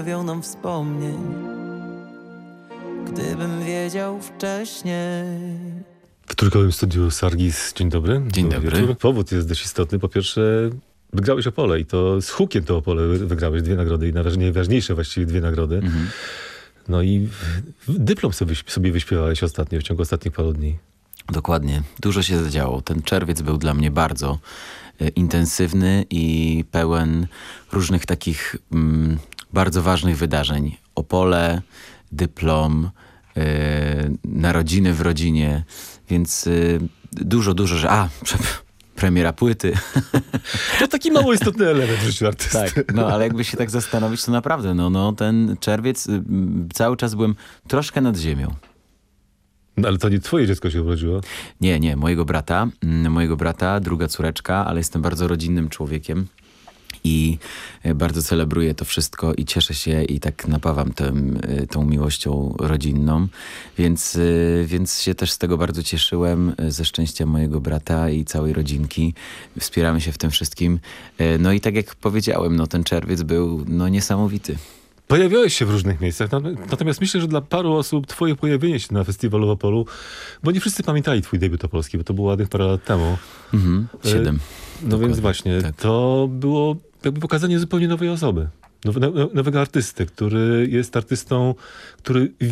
nam wspomnień, gdybym wiedział wcześniej. W trójkowym studiu Sargis. Dzień dobry. Dzień dobry. Wieczór. Powód jest dość istotny. Po pierwsze, wygrałeś Opole i to z hukiem to Opole wygrałeś 2 nagrody i najważniejsze właściwie 2 nagrody. Mhm. No i dyplom sobie wyśpiewałeś ostatnio, w ciągu ostatnich paru dni. Dokładnie. Dużo się zadziało. Ten czerwiec był dla mnie bardzo intensywny i pełen różnych takich bardzo ważnych wydarzeń. Opole, dyplom, narodziny w rodzinie, więc dużo, że... Premiera płyty. To taki mało istotny element w życiu artysty. Tak, no ale jakby się tak zastanowić, to naprawdę, no ten czerwiec, cały czas byłem troszkę nad ziemią. No, ale to nie twoje dziecko się urodziło. Nie, mojego brata, druga córeczka, ale jestem bardzo rodzinnym człowiekiem i bardzo celebruję to wszystko i cieszę się i tak napawam tą miłością rodzinną, więc się też z tego bardzo cieszyłem, ze szczęścia mojego brata i całej rodzinki. Wspieramy się w tym wszystkim. No i tak jak powiedziałem, no ten czerwiec był niesamowity. Pojawiałeś się w różnych miejscach, natomiast myślę, że dla paru osób twoje pojawienie się na festiwalu w Opolu, bo nie wszyscy pamiętali twój debiut opolski, bo to było ładnych parę lat temu. 7. No więc właśnie, tak. To było jakby pokazanie zupełnie nowej osoby. Nowego artysty, który jest artystą, który